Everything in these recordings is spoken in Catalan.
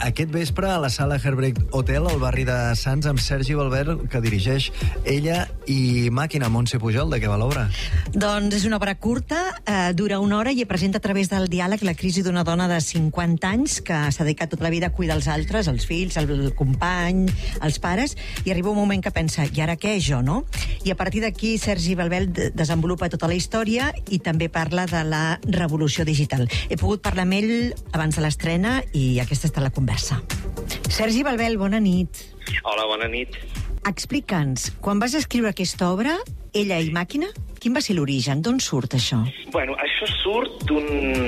aquest vespre a la sala Herbrecht Hotel, al barri de Sants, amb Sergi Balbert, que dirigeix Ella i Màquina. Montse Pujol, de què va l'obra? Doncs és una obra curta, dura 1 hora i presenta a través del diàleg la crisi d'una dona de 50 anys que s'ha dedicat tota la vida a cuidar els altres, els fills, el company, els pares, i arriba un moment que pensa, i ara què, jo, no? I a partir d'aquí Sergi Balbert desenvolupa tota la història i també parla de la revolució digital. He pogut parlar amb ell abans de l'estrena i aquesta està la conversa. Sergi Balbert, bona nit. Hola, bona nit. Explica'ns, quan vas escriure aquesta obra, Ella i Màquina, quin va ser l'origen? D'on surt això? Bueno, això surt d'un...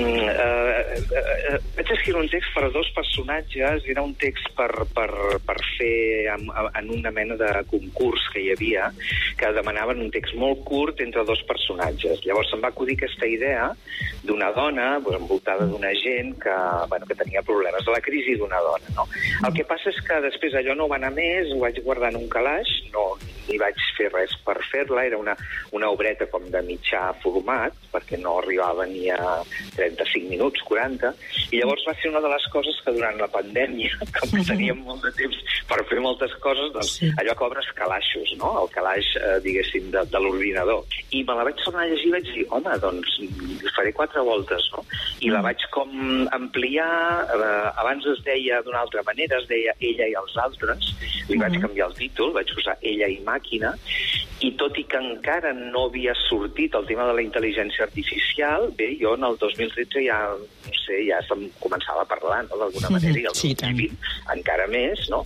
vaig escriure un text per a 2 personatges, era un text per fer en una mena de concurs que hi havia, que demanaven un text molt curt entre 2 personatges. Llavors se'm va acudir aquesta idea d'una dona envoltada d'una gent que tenia problemes, de la crisi d'una dona, no? El que passa és que després allò no va anar més, ho vaig guardar en un calaix, no hi vaig fer res per fer-la, era una obreta com de mitjà format, perquè no arribava ni a 35 minuts, 40, i llavors va ser una de les coses que durant la pandèmia, com que teníem molt de temps per fer moltes coses, doncs allò que obres calaixos, no? El calaix, diguéssim, de l'ordinador. I me la vaig tornar a llegir i vaig dir, home, doncs faré 4 voltes, no? I la vaig com ampliar, abans es deia d'una altra manera, es deia Ella i els altres, li vaig canviar el títol, vaig posar Ella i Màquina, i tot i que encara no havia sortit el tema de la intel·ligència artificial, bé, jo en el 2013 ja se'm començava a parlar, no?, d'alguna manera, i el 2020 encara més, no?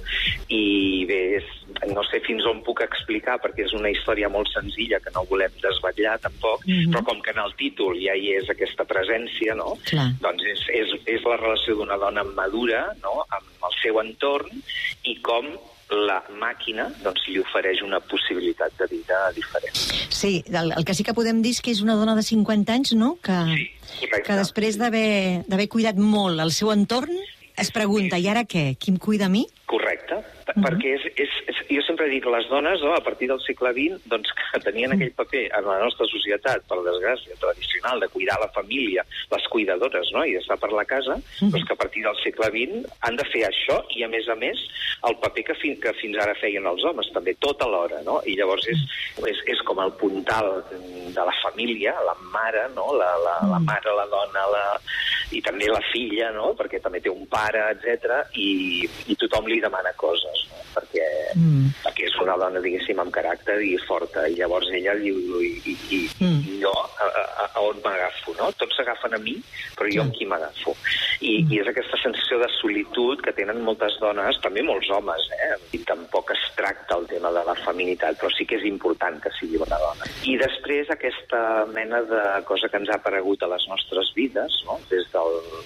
I bé, no sé fins on puc explicar, perquè és una història molt senzilla que no volem desvetllar tampoc, però com que en el títol ja hi és aquesta presència, no? Doncs és la relació d'una dona madura, no?, amb el seu entorn, i com la màquina doncs, li ofereix una possibilitat de vida diferent. Sí, el que sí que podem dir és que és una dona de 50 anys, no?, que després d'haver cuidat molt el seu entorn, es pregunta, i ara què? Qui em cuida a mi? Correcte, perquè jo sempre dic que les dones, no, a partir del segle XX, doncs, que tenien aquell paper en la nostra societat, per desgràcia, tradicional, de cuidar la família, les cuidadores, no?, i d'estar per la casa, doncs que a partir del segle XX han de fer això, i a més, el paper que fins ara feien els homes, també, tot alhora, no? I llavors és com el puntal de la família, la mare, no?, la mare, la dona, i també la filla, no?, perquè també té un pare, etc. i tothom li demana coses, no? perquè és una dona, diguéssim, amb caràcter i forta, i llavors ella diu, i jo a on m'agafo, no? Tots s'agafen a mi, però jo amb qui m'agafo? I és aquesta sensació de solitud que tenen moltes dones, també molts homes, i tampoc es tracta el tema de la feminitat, però sí que és important que sigui una dona. I després aquesta mena de cosa que ens ha aparegut a les nostres vides, no?, des de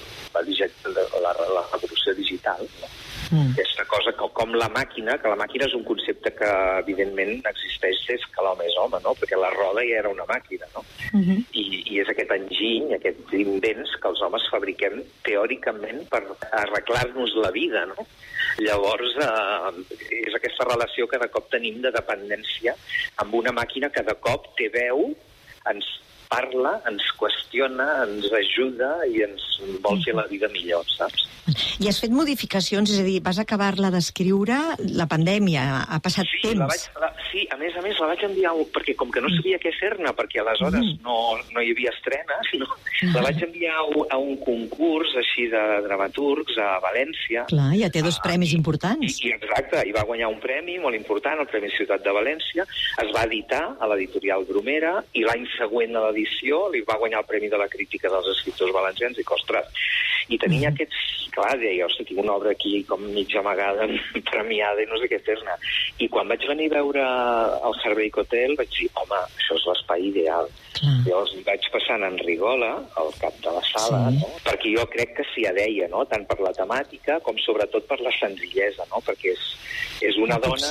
la revolució digital, no? Aquesta cosa com la màquina, que la màquina és un concepte que evidentment existeix des que l'home és home, no?, perquè la roda ja era una màquina, no? I és aquest enginy, aquests invents que els homes fabriquem teòricament per arreglar-nos la vida, no? Llavors és aquesta relació que de cop tenim de dependència amb una màquina que de cop té veu, ens parla, ens qüestiona, ens ajuda i ens vol fer la vida millor, saps? I has fet modificacions, és a dir, vas acabar-la d'escriure, la pandèmia, ha passat temps. Sí, a més la vaig enviar, perquè com que no sabia què fer-ne, perquè aleshores no hi havia estrenes, la vaig enviar a un concurs així de dramaturgs a València. Clar, ja té 2 premis importants. Exacte, hi va guanyar un premi molt important, el Premi Ciutat de València, es va editar a l'editorial Bromera, i l'any següent a l'edició li va guanyar el Premi de la Crítica dels Escriptors Valencians, i ostres, i tenia aquests... Clar, deia, hosti, tinc una obra aquí com mig amagada, premiada, i no sé què fer-ne. I quan vaig venir a veure el Herbrecht Hotel vaig dir, home, això és l'espai ideal. Llavors li vaig passar en Rigola, al cap de la sala, no? Perquè jo crec que s'hi adeia, no?, tant per la temàtica com sobretot per la senzillesa, no?, perquè és una dona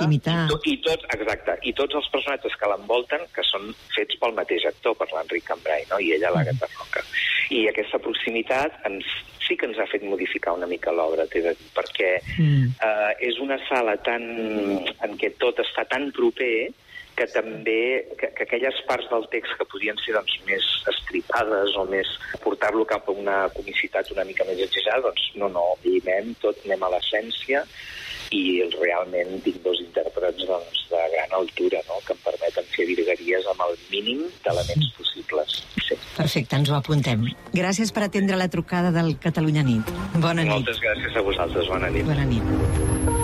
i tots els personatges que l'envolten que són fets pel mateix actor, per l'Enric Cambrai, no?, i ella l'Àgata Roca. I aquesta proximitat sí que ens ha fet modificar una mica l'obra, t'he de dir, perquè és una sala en què tot està tan proper que també, que aquelles parts del text que podien ser doncs, més estripades o més portar-lo cap a una comicitat una mica més exagerada, doncs no, llimem tot, anem a l'essència, i realment tinc dos intèrprets doncs, de gran altura, no?, que em permeten fer virgueries amb el mínim d'elements possibles. Sí. Perfecte, ens ho apuntem. Gràcies per atendre la trucada del Catalunya Nit. Bona nit. Moltes gràcies a vosaltres, bona nit. Bona nit.